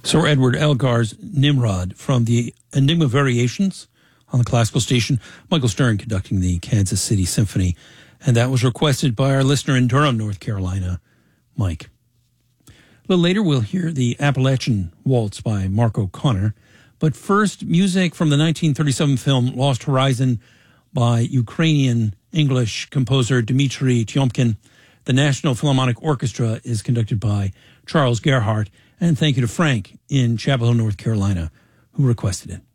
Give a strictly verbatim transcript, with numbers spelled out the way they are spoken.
Sir Edward Elgar's Nimrod from the Enigma Variations on the classical station. Michael Stern conducting the Kansas City Symphony. And that was requested by our listener in Durham, North Carolina, Mike. A little later, we'll hear the Appalachian Waltz by Mark O'Connor. But first, music from the nineteen thirty-seven film Lost Horizon by Ukrainian-English composer Dmitry Tyomkin. The National Philharmonic Orchestra is conducted by Charles Gerhardt. And thank you to Frank in Chapel Hill, North Carolina, who requested it.